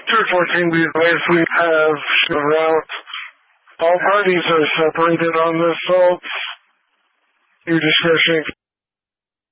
214 be advised we have the route. All parties are separated on this, so your discretion